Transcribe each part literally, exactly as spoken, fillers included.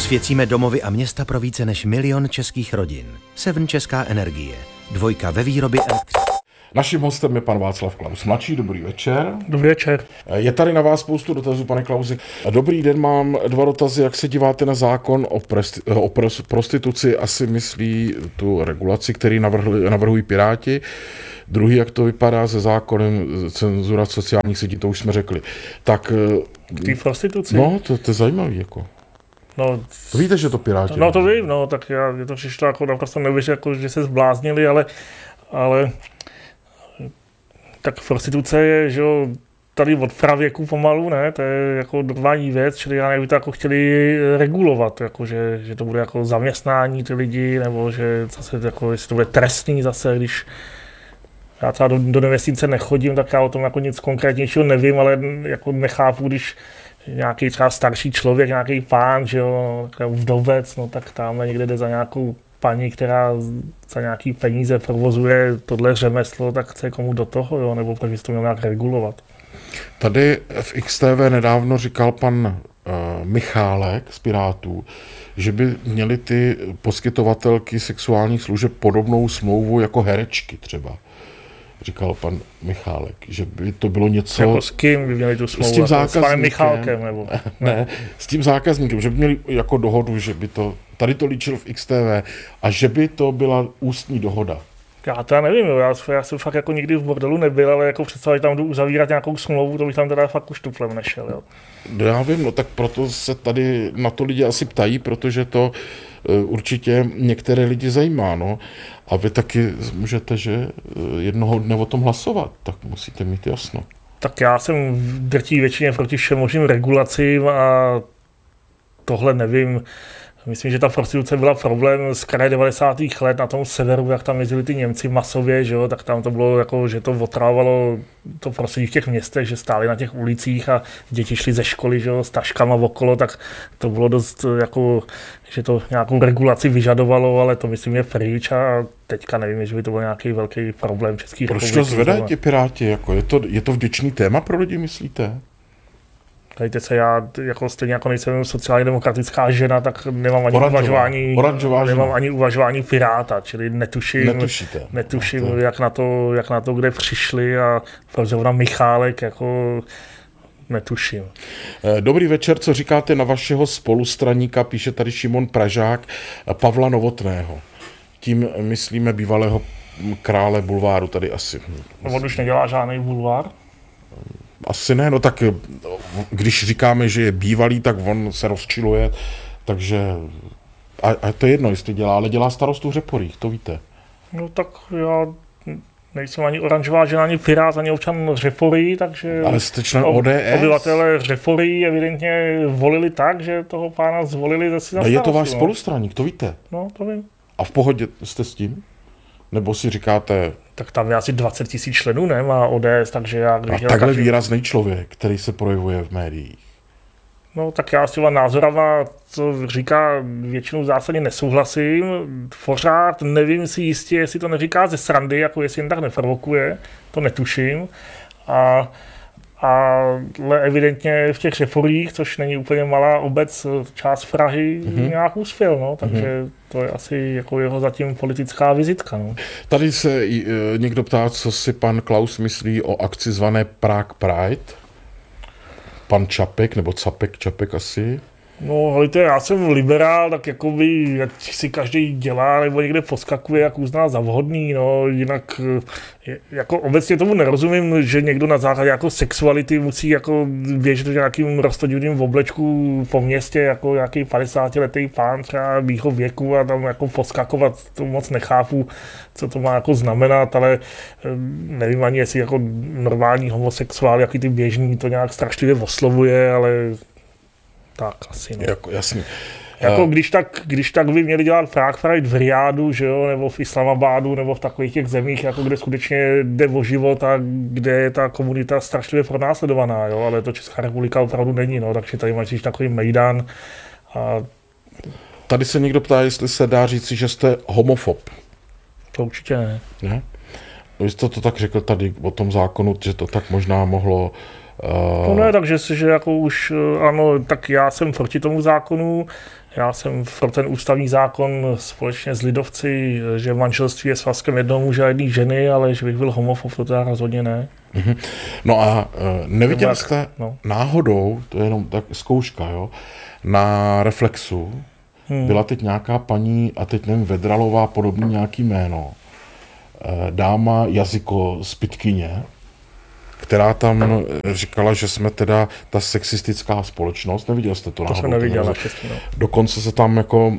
Osvěcíme domovy a města pro více než milion českých rodin. Seven Česká energie. Dvojka ve výrobě elektřiny. Naším hostem je pan Václav Klaus mladší. Dobrý večer. Dobrý večer. Je tady na vás spoustu dotazů, pane Klausi. Dobrý den, mám dva dotazy. Jak se díváte na zákon o, presti- o prostituci? Asi myslí tu regulaci, který navrhli, navrhují Piráti. Druhý, jak to vypadá se zákonem cenzura sociálních sítí, to už jsme řekli. Tak k té prostituci? No, to, to je zajímavý, jako. No, víte, že to Piráti? No to vím, no, tak já, mě to přišlo jako naprosto nevěř, jako, že se zbláznili, ale, ale tak prostituce je, že jo, tady od pravěku pomalu, ne, to je jako normální věc, čili já nevím, to jako chtěli regulovat, jako, že, že to bude jako zaměstnání ty lidi, nebo že zase jako, jestli to bude trestný zase, když já třeba do, do nemocnice nechodím, tak já o tom jako nic konkrétnějšího nevím, ale jako nechápu, když nějaký třeba starší člověk, nějaký pán, že jo, vdovec, no tak tamhle někde jde za nějakou paní, která za nějaký peníze provozuje tohle řemeslo, tak chce komu do toho, jo, nebo proč bys to měl nějak regulovat. Tady v X T V nedávno říkal pan uh, Michálek z Pirátů, že by měly ty poskytovatelky sexuálních služeb podobnou smlouvu jako herečky třeba. Říkal pan Michálek, že by to bylo něco... Jako s kým by měli tu smlouvu? S tím zákazníkem. S panem Michálkem, nebo... Ne, ne, s tím zákazníkem, že by měli jako dohodu, že by to... Tady to líčil v X T V a že by to byla ústní dohoda. Já to nevím, jo. Já, já jsem fakt jako nikdy v bordelu nebyl, ale jako představit tam jdu uzavírat nějakou smlouvu, to bych tam teda fakt už tuplem nešel, jo. Já vím, no tak proto se tady na to lidi asi ptají, protože to uh, určitě některé lidi zajímá, no. A vy taky můžete, že jednoho dne o tom hlasovat, tak musíte mít jasno. Tak já jsem v drtí většině proti všem možným regulacím a tohle nevím. Myslím, že ta prostituce byla problém z kraje devadesátých let na tom severu, jak tam jezdili ty Němci masově, že jo, tak tam to bylo jako, že to otrávalo to prostředí v těch městech, že stáli na těch ulicích a děti šly ze školy, že jo, s taškama okolo, tak to bylo dost jako, že to nějakou regulaci vyžadovalo, ale to myslím je pryč a teďka nevím, že by to byl nějaký velký problém České republiky. Proč to zvedají ti Piráti, jako je to, je to vděčný téma pro lidi, myslíte? Dejte se, já jako stejně jako nejsem sociálně demokratická žena, tak nemám ani Oranžová. uvažování, Oranžová nemám ani uvažování Piráta, čili netuším, Netušíte. netuším to... jak, na to, jak na to kde přišli a proč zrovna Michálek, jako netuším. Dobrý večer, co říkáte na vašeho spolustraníka, píše tady Šimon Pražák, Pavla Novotného. Tím myslíme bývalého krále bulváru tady asi. On už nedělá žádný bulvár? Asi ne, no tak když říkáme, že je bývalý, tak on se rozčiluje, takže a, a to je jedno, jestli dělá, ale dělá starostu v Řeporích, to víte. No tak já nejsem ani oranžová žena, ani Pirát, ani občan Řeporí, takže ale jste člen O D S. Obyvatelé Řeporí evidentně volili tak, že toho pána zvolili zase na starostu. Je to váš no. spolustraník, to víte. No, to vím. A v pohodě jste s tím? Nebo si říkáte... Tak tam je asi dvacet tisíc členů, ne, má O D S, takže já... Když a takhle každý... výrazný člověk, který se projevuje v médiích. No tak já s těma názorama, co říká, většinou zásadně nesouhlasím. Pořád nevím si jistě, jestli to neříká ze srandy, jako jestli jen tak neprovokuje, to netuším. A... ale evidentně v těch Řeporích, což není úplně malá obec, část Prahy, mm-hmm. nějak uspěl, no, takže mm-hmm. to je asi jako jeho zatím politická vizitka. No. Tady se e, někdo ptá, co si pan Klaus myslí o akci zvané Prague Pride. Pan Čapek, nebo Capek, Čapek asi. No, hejte, já jsem liberál, tak jakoby, jak si každý dělá, nebo někde poskakuje, jak uzná za vhodný, no, jinak jako obecně tomu nerozumím, že někdo na základě jako sexuality musí jako běžet v nějakým roztodivným oblečku po městě, jako nějaký padesátiletý pán třeba mýho věku a tam jako poskakovat, to moc nechápu, co to má jako znamenat, ale nevím ani, jestli jako normální homosexuál, jaký ty běžný, to nějak strašlivě oslovuje, ale tak asi, no. Jako, jasně. Jako uh, když tak, když tak by měli dělat Prague Pride v Riádu, že jo, nebo v Islamabadu, nebo v takových těch zemích, jako kde skutečně jde o život a kde je ta komunita strašlivě pronásledovaná, jo, ale to Česká republika opravdu není, no, takže tady máš takový mejdan. A... Tady se někdo ptá, jestli se dá říci, že jste homofob. To určitě ne. Ne? Vy jste to tak řekl tady o tom zákonu, že to tak možná mohlo No ne, takže že jako už, ano, tak já jsem proti tomu zákonu, já jsem pro ten ústavní zákon společně s lidovci, že manželství je svazkem jednoho muže a jedné ženy, ale že bych byl homofob, to teda rozhodně ne. Mm-hmm. No a neviděl jak, jste no. náhodou, to je jenom tak zkouška, jo, na Reflexu hmm. byla teď nějaká paní, a teď nevím, Vedralová, podobný nějaký jméno, dáma Jazyko z Pytkyně, která tam říkala, že jsme teda ta sexistická společnost. Neviděl jste to? To jsem neviděl naštěstí, no. Dokonce se tam jako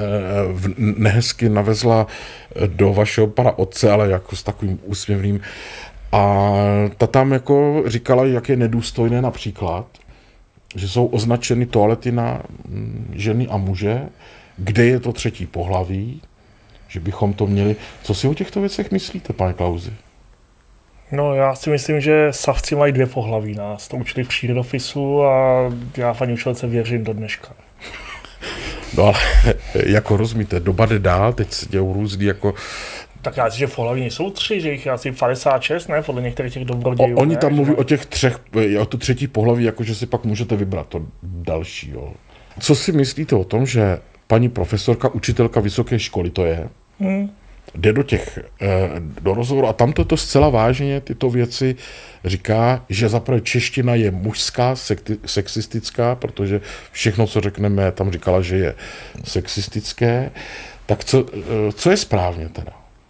nehezky navezla do vašeho pana otce, ale jako s takovým úsměvným. A ta tam jako říkala, jak je nedůstojné například, že jsou označeny toalety na ženy a muže, kde je to třetí pohlaví, že bychom to měli. Co si o těchto věcech myslíte, pane Klausi? No, já si myslím, že savci mají dvě pohlaví. Nás to učili v přírodopisu a já paní učitelce věřím do dneška. No ale jako rozumíte, doba jde dál, teď se dějou různý jako... Tak já si, že pohlaví nejsou tři, že jich je asi padesát šest, ne? Podle některých těch dobrodějů. O, oni ne? tam mluví že... o těch třech, o to třetí pohlaví, jako že si pak můžete vybrat to další. Jo. Co si myslíte o tom, že paní profesorka, učitelka vysoké školy to je, hmm. jde do těch, do rozhovoru a tam toto zcela vážně tyto věci říká, že zaprvé čeština je mužská, sexistická, protože všechno, co řekneme, tam říkala, že je sexistické. Tak co, co je správně teda?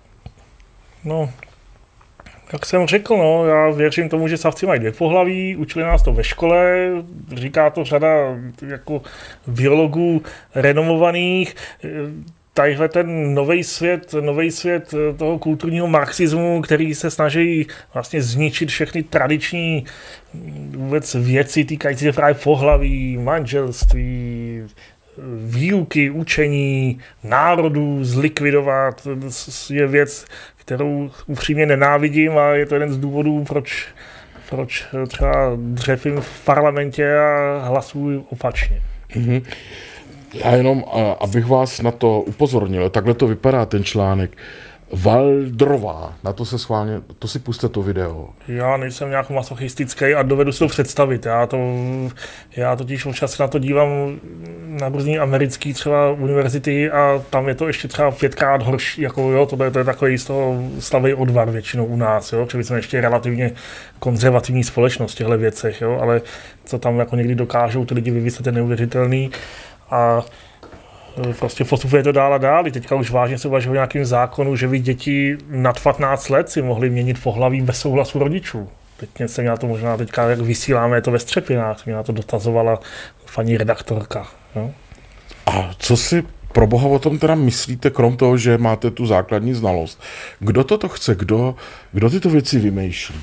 No, jak jsem řekl, no, já věřím tomu, že savci mají dvě pohlaví, učili nás to ve škole, říká to řada jako biologů renomovaných. Tadyhle ten nový svět, nový svět toho kulturního marxismu, který se snaží vlastně zničit všechny tradiční vůbec věci týkající se právě pohlaví, manželství, výuky, učení, národů zlikvidovat, je věc, kterou upřímně nenávidím a je to jeden z důvodů, proč, proč třeba dřepím v parlamentě a hlasuji opačně. Mm-hmm. Já jenom, abych vás na to upozornil, takhle to vypadá ten článek. Valdrová, na to se schválně, to si puste to video. Já nejsem nějak masochistický a dovedu si to představit. Já, to, já totiž občas se na to dívám na různý americký třeba univerzity a tam je to ještě třeba pětkrát horší, jako jo, to je, to je takový z toho slavý odvar většinou u nás, jo, protože jsme ještě relativně konzervativní společnost v těchto věcech, jo, ale co tam jako někdy dokážou ty lidi vymyslet, je neuvěřitelný a prostě postupuje to dál a dál. Teďka už vážně se uvažuje o nějakým zákonu, že by děti nad patnáct let si mohly měnit pohlaví bez souhlasu rodičů. Teď se mě na to možná teďka, jak vysíláme, je to ve Střepinách, mě na to dotazovala paní redaktorka. No? A co si pro boha o tom teda myslíte, krom toho, že máte tu základní znalost? Kdo toto chce? Kdo, kdo tyto věci vymýšlí?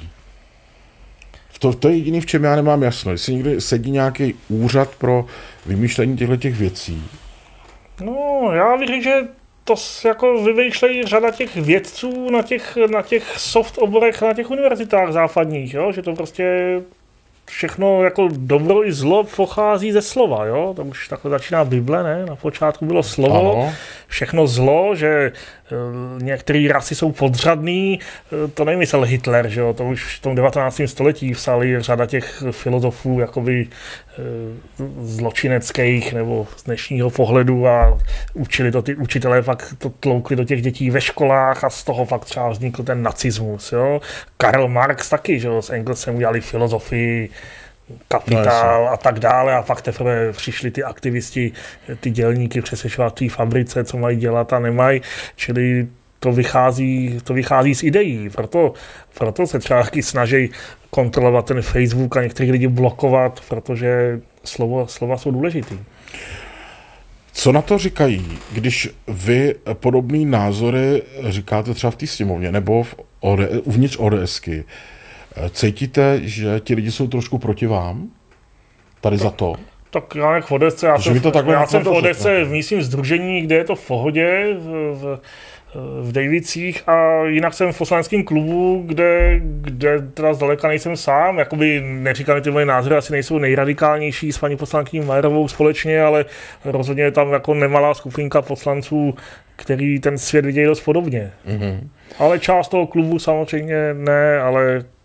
To, to je jediný, v čem já nemám jasno. Jestli někdy sedí nějaký úřad pro vymýšlení těchto věcí. No, já věřím, že to jako vymýšlejí řada těch vědců na těch, na těch soft oborech, na těch univerzitách západních, jo? Že to prostě všechno jako dobro i zlo pochází ze slova, jo? To už takhle začíná Bible, ne? Na počátku bylo slovo, ano. Všechno zlo, že e, některé rasy jsou podřadný, e, to nevymyslel Hitler, že jo? To už v tom devatenáctém století psali řada těch filozofů jakoby e, zločineckých nebo z dnešního pohledu a učili to ty učitelé, pak to tloukli do těch dětí ve školách a z toho pak třeba vznikl ten nacismus, jo? Karl Marx taky, že jo? S Engelsem udělali filozofii, Kapitál a tak dále a pak teprve přišli ty aktivisti, ty dělníky přesvědčovat v té fabrice, co mají dělat a nemají, čili to vychází, to vychází z ideí, proto, proto se třeba taky snaží kontrolovat ten Facebook a některý lidi blokovat, protože slovo, slova jsou důležitý. Co na to říkají, když vy podobný názory říkáte třeba v té sněmovně nebo v O D, uvnitř ODSky? Cítíte, že ti lidi jsou trošku proti vám? Tady za to? Tak já jak v Odesce, já jsem, to já jsem v Odesce v místním sdružení, kde je to v pohodě, v, v, v Dejvicích a jinak jsem v poslaneckém klubu, kde, kde teda zdaleka nejsem sám, jakoby neříkám, že ty moje názory asi nejsou nejradikálnější s paní poslankyní Majerovou společně, ale rozhodně je tam jako nemalá skupinka poslanců, který ten svět vidějí dost podobně. Mm-hmm. Ale část toho klubu samozřejmě ne, ale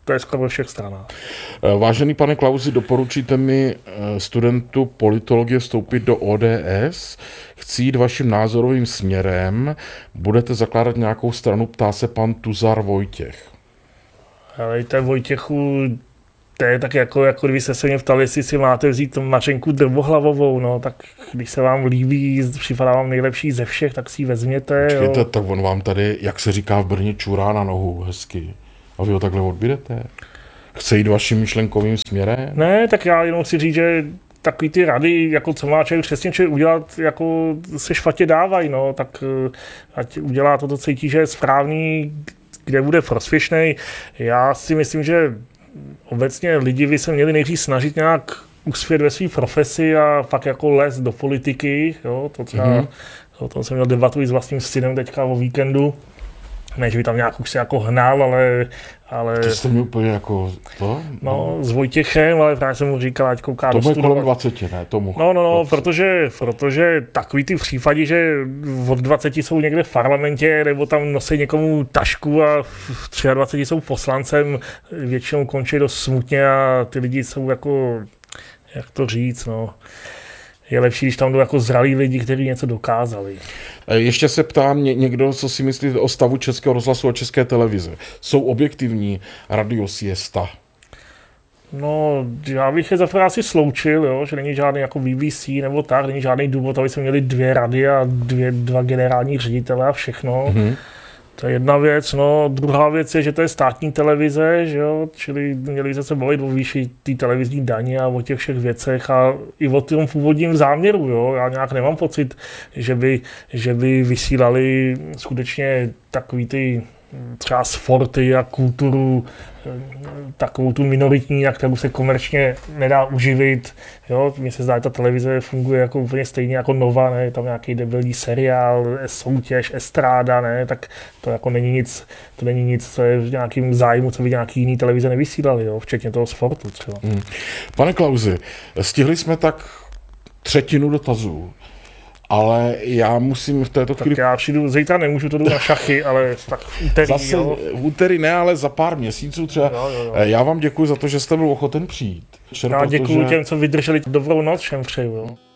to je skoro ve všech stranách. Vážený pane Klausi, doporučíte mi studentu politologie vstoupit do O D S? Chci jít vaším názorovým směrem. Budete zakládat nějakou stranu, ptá se pan Tuzar Vojtěch. Helejte, Vojtěchu, to je tak jako, jako když se mě ptali, jestli si máte vzít Mařenku Drbohlavovou, no, tak když se vám líbí, připadá vám nejlepší ze všech, tak si ji vezměte. Počkejte, jo. tak on vám tady, jak se říká v Brně, čurá na nohu hezky. A vy ho takhle odbydete? Chce jít vaším myšlenkovým směrem? Ne, tak já jenom chci říct, že takový ty rady, jako co má člověk přesně člověk udělat, jako se špatně dávají, no, tak ať udělá to, co cítí, že je správný, kde bude prospěšný. Já si myslím, že obecně lidi by se měli nejdřív snažit nějak uspět ve své profesi a pak jako les do politiky, jo, to třeba, mm-hmm. o tom jsem měl debatu s vlastním synem teďka o víkendu, ne, že by tam nějak už se jako hnal, ale... ale to jste mi úplně jako to? No, s Vojtěchem, ale právě jsem mu říkal, ať kouká to do bude kolem dvaceti, ne? Tomu no, no, no, protože, protože takový ty případy, že od dvaceti jsou někde v parlamentě, nebo tam nosí někomu tašku a v dvaceti tři jsou poslancem, většinou končí dost smutně a ty lidi jsou jako, jak to říct, no... Je lepší, když tam jdou jako zralí lidi, kteří něco dokázali. Ještě se ptám někdo, co si myslí o stavu Českého rozhlasu a České televize. Jsou objektivní Radio Siesta? No, já bych je za asi sloučil, jo, že není žádný jako B B C nebo tak, není žádný důvod, aby jsme měli dvě rady a dvě, dva generální ředitele a všechno. Mm-hmm. To je jedna věc, no, druhá věc je, že to je státní televize, že jo, čili měli jsme se bavit o výši té televizní daně a o těch všech věcech a i o tom původním záměru, jo, já nějak nemám pocit, že by, že by vysílali skutečně takový ty třeba sporty a kulturu, takovou tu minoritní, na kterou se komerčně nedá uživit. Jo? Mně se zdá, že ta televize funguje jako úplně stejně jako Nova, ne? Je tam nějaký debilní seriál, soutěž, estráda, ne? Tak to jako není nic, to není nic, co je v nějakém zájmu, co by nějaký jiný televize nevysílali, jo? Včetně toho sportu třeba. Hmm. Pane Klausi, stihli jsme tak třetinu dotazů. Ale já musím v této chvíli... Tak já přijdu, zítra nemůžu, to jdu na šachy, ale tak v úterý, Zase jo. v úterý ne, ale za pár měsíců třeba. Jo, jo, jo. Já vám děkuji za to, že jste byl ochoten přijít. Já děkuji těm, co vydrželi. Dobrou noc všem přeju. Jo.